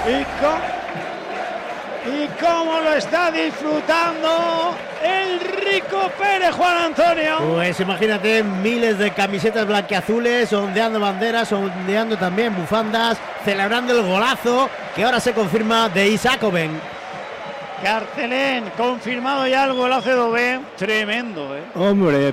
Y cómo lo está disfrutando el Rico Pérez, Juan Antonio. Pues imagínate, miles de camisetas blanquiazules, ondeando banderas, ondeando también bufandas, celebrando el golazo que ahora se confirma de Isaac Oben. Carcelén, confirmado ya el golazo de Oben, tremendo, ¿eh? Hombre,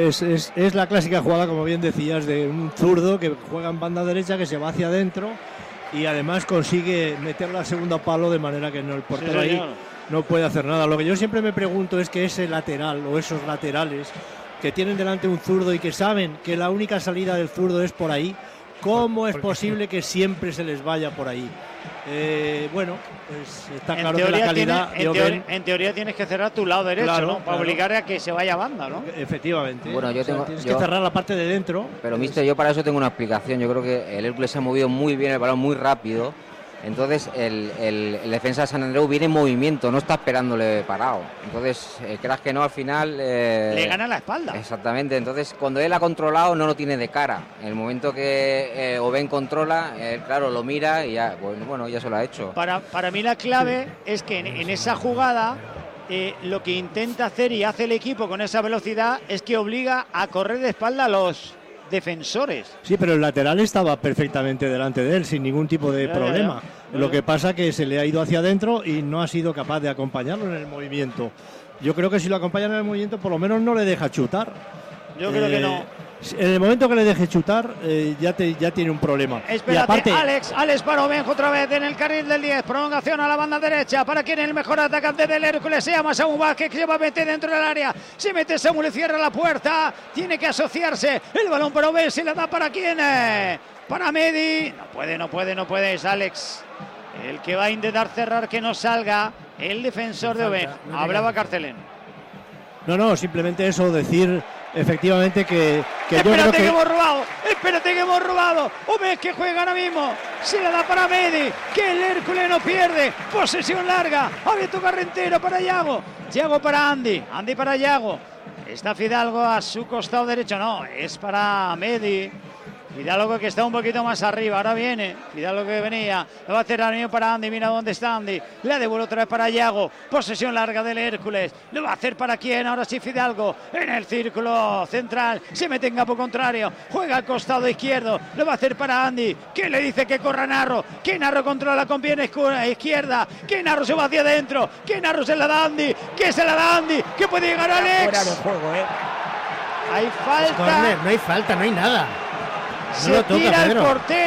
es la clásica jugada, como bien decías, de un zurdo que juega en banda derecha, que se va hacia adentro y además consigue meterla al segundo palo, de manera que el portero ahí no puede hacer nada. Lo que yo siempre me pregunto es que ese lateral o esos laterales que tienen delante un zurdo y que saben que la única salida del zurdo es por ahí, ¿cómo es posible que siempre se les vaya por ahí? Bueno, pues está claro que la calidad... En teoría tienes que cerrar tu lado derecho, claro, ¿no? Para obligar a que se vaya a banda, ¿no? Efectivamente. Bueno, tienes que cerrar la parte de dentro. Pero, mister, yo para eso tengo una explicación. Yo creo que el Hércules se ha movido muy bien el balón, muy rápido. Entonces el defensa de San Andreu viene en movimiento, no está esperándole parado. Entonces, creas que no, al final... le gana la espalda. Exactamente, entonces cuando él ha controlado no lo tiene de cara. En el momento que Oben controla, claro, lo mira y ya, bueno, ya se lo ha hecho. Para mí la clave es que en esa jugada lo que intenta hacer y hace el equipo con esa velocidad es que obliga a correr de espalda a los defensores. Sí, pero el lateral estaba perfectamente delante de él sin ningún tipo de problema. Lo que pasa que se le ha ido hacia adentro y no ha sido capaz de acompañarlo en el movimiento. Yo creo que si lo acompañan en el movimiento, por lo menos no le deja chutar. Yo creo que no. En el momento que le deje chutar, ya tiene un problema. Espérate, y aparte, Alex para Obenjo otra vez en el carril del 10. Prolongación a la banda derecha. ¿Para quién es el mejor atacante del Hércules? Se llama Saúl Vázquez, que se va a meter dentro del área. Se mete Saúl, le cierra la puerta. Tiene que asociarse. El balón para Oben, se la da para quién. Para Medi. No puede. Es Alex el que va a intentar cerrar, que no salga el defensor de Oben. Hablaba Carcelén. No, simplemente eso, decir efectivamente que yo creo que espérate que hemos robado. Oben, que juega ahora mismo, se la da para Medi, que el Hércules no pierde. Posesión larga, abierto Carrentero para Yago para Andy para Yago. Está Fidalgo a su costado derecho, no, es para Medi. Fidalgo, que está un poquito más arriba, ahora viene Fidalgo, que venía, lo va a hacer ahora mismo para Andy, mira dónde está Andy, la devuelve otra vez para Yago, posesión larga del Hércules, lo va a hacer para quién, ahora sí Fidalgo, en el círculo central, se mete en campo contrario, juega al costado izquierdo, lo va a hacer para Andy, que le dice que corra Narro, que Narro controla con pierna izquierda, que Narro se va hacia adentro, que Narro se la da Andy, que puede llegar Alex. Fuera de juego, Hay falta. Corner, no hay falta, no hay nada. Se tira el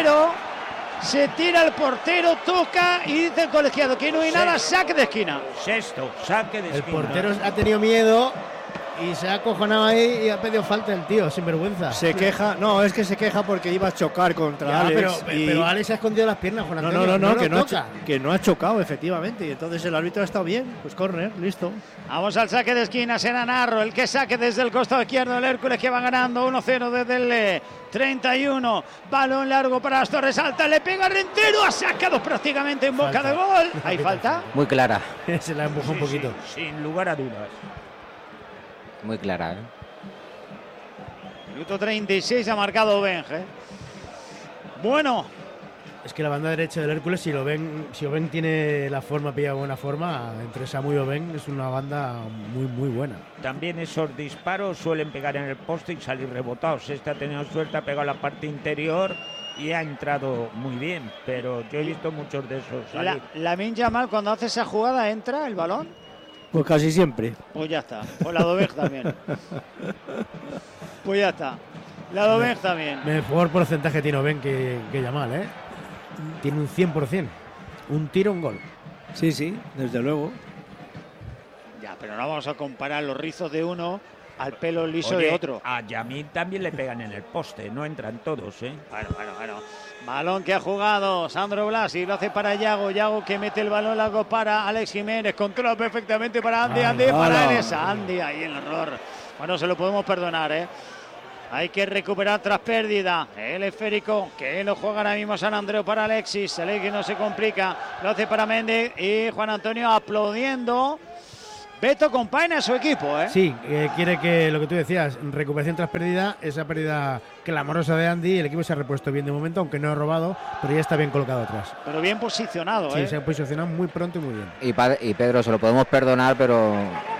portero, toca y dice el colegiado que no hay nada, saque de esquina. Saque de esquina. El portero ha tenido miedo y se ha acojonado ahí y ha pedido falta el tío, sin vergüenza. Se queja, es que se queja porque iba a chocar contra Alex. Pero Alex ha escondido las piernas, Juan Antonio. Que no ha chocado, efectivamente. Y entonces el árbitro ha estado bien, pues córner, listo. Vamos al saque de esquina, será Narro el que saque desde el costado izquierdo del Hércules, que va ganando 1-0 desde el 31. Balón largo para Astor, resalta, le pega Rentero, ha sacado prácticamente en boca de gol. ¿Hay falta? Muy clara. Se la empujó un poquito. Sin lugar a dudas. Muy clara, Minuto 36 ha marcado Oben. Bueno. Es que la banda derecha del Hércules, si Oben tiene la forma, pilla buena forma, entre Samu y Oben es una banda muy, muy buena. También esos disparos suelen pegar en el poste y salir rebotados. Este ha tenido suerte, ha pegado la parte interior y ha entrado muy bien, pero yo he visto muchos de esos salir. Lamine Yamal, cuando hace esa jugada, ¿entra el balón? Pues casi siempre. Pues ya está. Pues la de Oben también. Pues ya está. La de Oben también. Mejor porcentaje tiene Oben que Yamal, ¿eh? Tiene un 100%. Un tiro, un gol. Sí, desde luego. Ya, pero no vamos a comparar los rizos de uno al pelo liso de otro. A Yamil también le pegan en el poste, no entran todos, Bueno. Balón que ha jugado Sandro Blasi, lo hace para Yago, que mete el balón largo para Alex Jiménez, controla perfectamente para Andy, Andy, ahí el error. Bueno, se lo podemos perdonar, Hay que recuperar tras pérdida. El esférico que lo juega ahora mismo San Andreu para Alexis. Que no se complica. Lo hace para Méndez y Juan Antonio aplaudiendo Beto acompaña a su equipo, ¿eh? Sí, quiere que lo que tú decías, recuperación tras pérdida, esa pérdida clamorosa de Andy, el equipo se ha repuesto bien de momento, aunque no ha robado, pero ya está bien colocado atrás. Pero bien posicionado, Sí, se ha posicionado muy pronto y muy bien. Y Pedro, se lo podemos perdonar, pero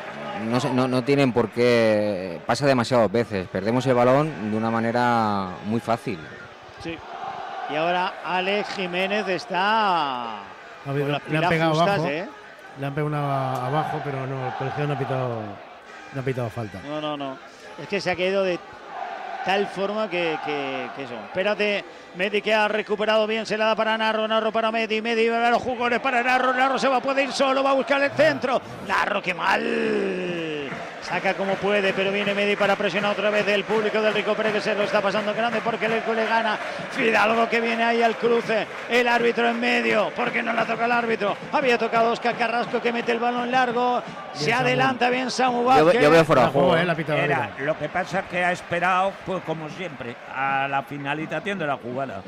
no tienen por qué. Pasa demasiadas veces. Perdemos el balón de una manera muy fácil. Sí. Y ahora Alex Jiménez está con las Le han pilas pegado justas, abajo, ¿eh? le han pegado una abajo, pero no, el colegiado no ha pitado falta. No. Es que se ha caído de tal forma que eso. Espérate, Medi que ha recuperado bien, se la da para Narro para Medi va a ver los jugadores para Narro se va a poder ir solo, va a buscar el centro. Narro, qué mal. Saca como puede, pero viene Medi para presionar otra vez el público del Rico Pérez, que se lo está pasando grande porque el Hércules gana. Fidalgo que viene ahí al cruce, el árbitro en medio, porque no la toca el árbitro. Había tocado Oscar Carrasco que mete el balón largo, se adelanta bien Samu Vázquez. Yo veo fuera de juego. Lo que pasa es que ha esperado, pues como siempre, a la finalización de la jugada.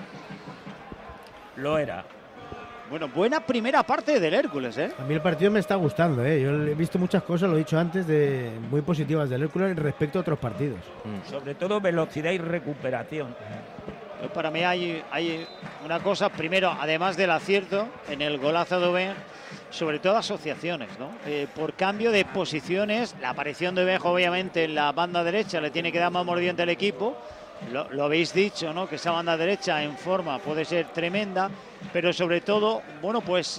Lo era. Bueno, buena primera parte del Hércules, ¿eh? A mí el partido me está gustando, ¿eh? Yo he visto muchas cosas, lo he dicho antes, muy positivas del Hércules respecto a otros partidos. Sobre todo velocidad y recuperación. Pues para mí hay una cosa, primero, además del acierto en el golazo de Oben, sobre todo asociaciones, ¿no? Por cambio de posiciones, la aparición de Oben, obviamente, en la banda derecha le tiene que dar más mordiente al equipo. Lo habéis dicho, ¿no? Que esa banda derecha en forma puede ser tremenda, pero sobre todo, bueno, pues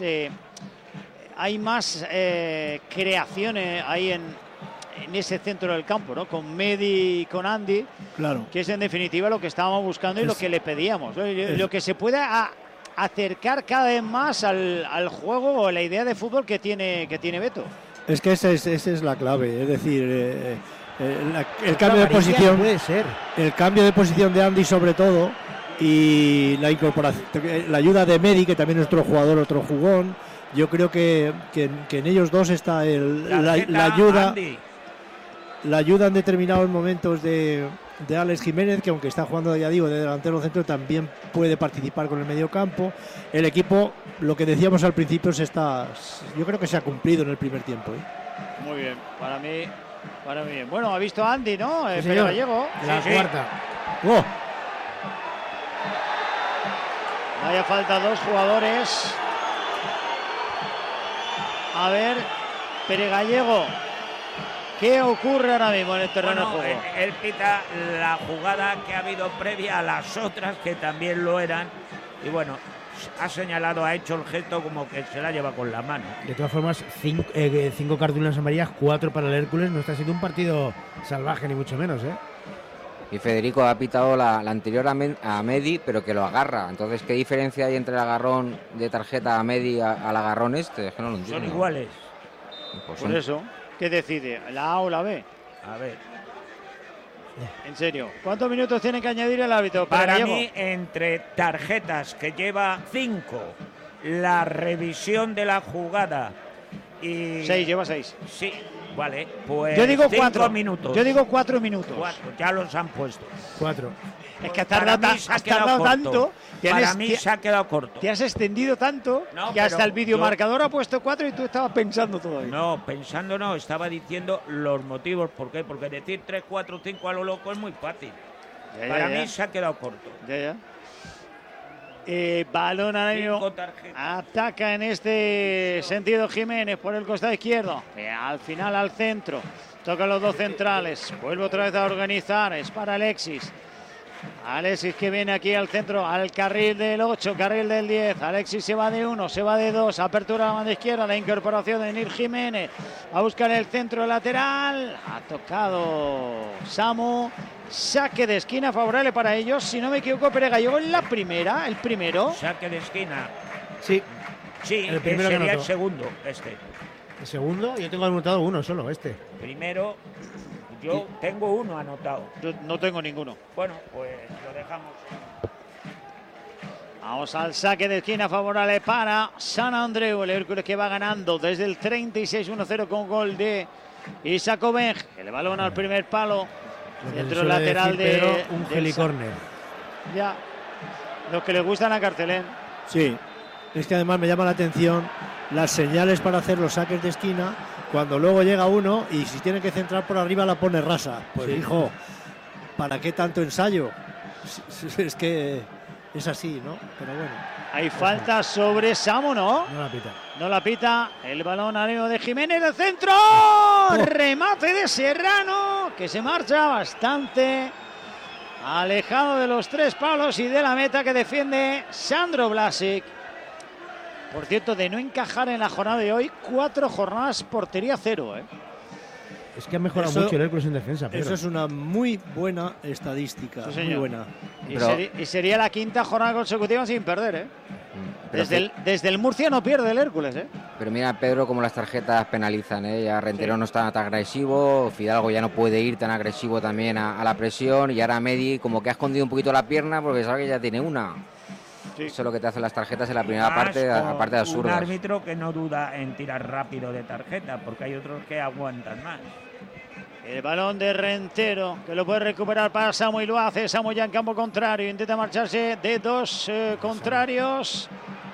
hay más creaciones ahí en ese centro del campo, ¿no? Con Medi y con Andy, claro, que es en definitiva lo que estábamos buscando y lo que le pedíamos, ¿no? Lo que se pueda acercar cada vez más al juego o la idea de fútbol que tiene Beto. Es que esa es la clave, es decir, el cambio de posición puede ser. El cambio de posición de Andy sobre todo, y la incorporación, la ayuda de Medi, que también es otro jugador, otro jugón. Yo creo que en ellos dos está la ayuda Andy. La ayuda en determinados momentos de Alex Jiménez, que aunque está jugando, ya digo, de delantero centro, también puede participar con el mediocampo. El equipo, lo que decíamos al principio, yo creo que se ha cumplido en el primer tiempo, ¿eh? Muy bien, para mí bien. Bueno, ha visto a Andy, ¿no? Sí, Pero Gallego. La cuarta. ¡Oh! Vaya falta dos jugadores. A ver, Pere Gallego, ¿qué ocurre ahora mismo en el terreno de juego? Él pita la jugada que ha habido previa a las otras que también lo eran. Y bueno, ha señalado, ha hecho el gesto como que se la lleva con la mano. De todas formas, 5 cartulinas amarillas, 4 para el Hércules. No está siendo un partido salvaje, ni mucho menos, ¿eh? Y Federico ha pitado la anterior a Medi, pero que lo agarra. Entonces, ¿qué diferencia hay entre el agarrón de tarjeta a Medi al agarrón este? Es que no lo entiendo. Son iguales. Pues por eso, ¿qué decide? ¿La A o la B? A ver. En serio, ¿cuántos minutos tiene que añadir el árbitro? Para mí, entre tarjetas que lleva 5, la revisión de la jugada y... 6, lleva 6. Sí, vale, pues yo digo 4 minutos. Yo digo 4 minutos. 4, ya los han puesto. 4. Es que has tardado tanto. Para mí se ha quedado corto. Te has extendido tanto que hasta el videomarcador ha puesto 4 y tú estabas pensando todavía. No, pensando no, estaba diciendo los motivos. ¿Por qué? Porque decir 3, 4, 5 a lo loco es muy fácil. Para mí se ha quedado corto. Balón ahora mismo. Ataca en este sentido Jiménez por el costado izquierdo. Al final al centro. Tocan los dos centrales. Vuelve otra vez a organizar. Es para Alexis. Alexis que viene aquí al centro, al carril del 8, carril del 10. Alexis se va de 1, se va de 2. Apertura a la banda izquierda, la incorporación de Nir Jiménez. A buscar el centro lateral. Ha tocado Samu. Saque de esquina favorable para ellos. Si no me equivoco, Pere Gallego en la primera, el primero. Saque de esquina. Sí. Sí, el primero sería el segundo, este. ¿El segundo? Yo tengo anotado uno solo, este. Primero. Yo tengo uno anotado. Yo no tengo ninguno. Bueno, pues lo dejamos. Vamos al saque de esquina favorable para Sant Andreu. El Hércules que va ganando desde el 36-1-0 con gol de Isaac Obeng. El balón al primer palo. Centro lateral de Pedro, un helicorner. Ya. Los que le gustan a Carcelén. Sí. Es que además me llama la atención las señales para hacer los saques de esquina cuando luego llega uno y si tiene que centrar por arriba la pone rasa. Pues Sí. hijo, ¿para qué tanto ensayo? Es que es así, ¿no? Pero bueno. Hay falta sobre Samu, ¿no? No la pita. No la pita. El balón arriba de Jiménez del centro. Remate de Serrano, que se marcha bastante alejado de los 3 palos y de la meta que defiende Sandro Vlasic. Por cierto, de no encajar en la jornada de hoy, 4 jornadas, portería 0, ¿eh? Es que ha mejorado Eso- mucho el Hércules en defensa, Pedro. Eso es una muy buena estadística, Sí, muy señor. buena. Y sería la 5ª jornada consecutiva sin perder, ¿eh? Pero, Desde el Murcia no pierde el Hércules, ¿eh? pero mira, Pedro, como las tarjetas penalizan, ¿eh? Ya Rentería no está tan agresivo, Fidalgo ya no puede ir tan agresivo también a la presión, y ahora Medi como que ha escondido un poquito la pierna porque sabe que ya tiene una. Sí. Eso es lo que te hacen las tarjetas en la primera Más parte, con aparte de un absurdas. árbitro que no duda en tirar rápido de tarjeta, porque hay otros que aguantan más. El balón de Rentero, que lo puede recuperar para Samu y lo hace. Samu ya en campo contrario, intenta marcharse de 2 contrarios.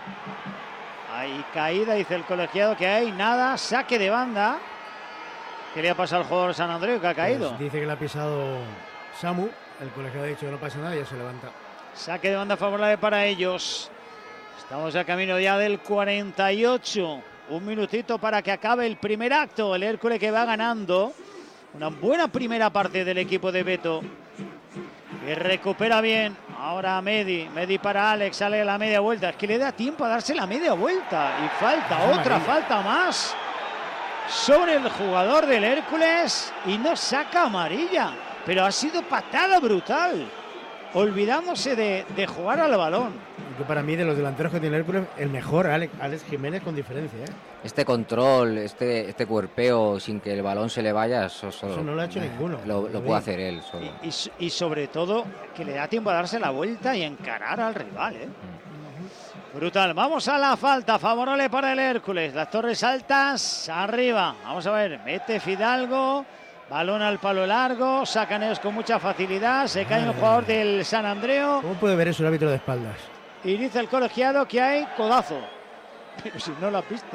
Hay caída, dice el colegiado que hay nada, saque de banda. ¿Qué le ha pasado al jugador San Andreu que ha caído? Pues dice que le ha pisado Samu. El colegio ha dicho que no pasa nada y ya se levanta. Saque de banda favorable para ellos. Estamos a camino ya del 48. Un minutito para que acabe el primer acto. El Hércules que va ganando. Una buena primera parte del equipo de Beto. Que recupera bien. Ahora Medi. Medi para Alex. Sale a la media vuelta. Es que le da tiempo a darse la media vuelta. Y falta otra, falta más. Sobre el jugador del Hércules. Y no saca amarilla. Pero ha sido patada brutal. Olvidándose de jugar al balón. Yo para mí, de los delanteros que tiene el Hércules, el mejor, Alex Jiménez, con diferencia, ¿eh? Este control, este cuerpeo sin que el balón se le vaya, eso no lo ha hecho ninguno. Lo puede hacer él solo. Y sobre todo que le da tiempo a darse la vuelta y encarar al rival, ¿eh? Brutal. Vamos a la falta favorable para el Hércules. Las torres altas arriba. Vamos a ver. Mete Fidalgo. Balón al palo largo. Sacan ellos con mucha facilidad. Se cae un jugador del San Andreu. ¿Cómo puede ver eso el árbitro de espaldas? Y dice el colegiado que hay codazo. Pero si no lo has visto.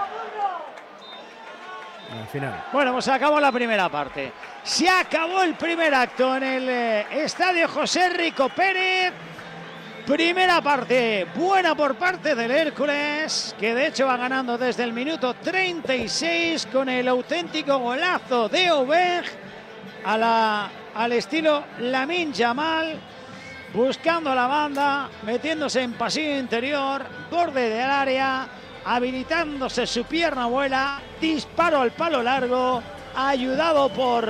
Al final. Bueno, pues se acabó la primera parte. Se acabó el primer acto en el estadio José Rico Pérez. Primera parte buena por parte del Hércules, que de hecho va ganando desde el minuto 36 con el auténtico golazo de Obej al estilo Lamine Yamal, buscando la banda, metiéndose en pasillo interior, borde del área, habilitándose su pierna abuela, disparo al palo largo, ayudado por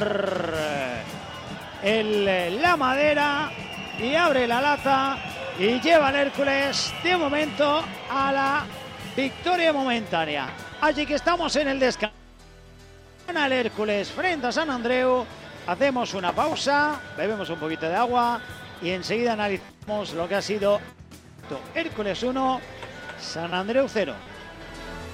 la madera, y abre la lata y lleva al Hércules de momento a la victoria momentánea. Así que estamos en el descanso. Gana el Hércules frente a San Andreu. Hacemos una pausa, bebemos un poquito de agua y enseguida analizamos lo que ha sido Hércules 1, San Andreu 0.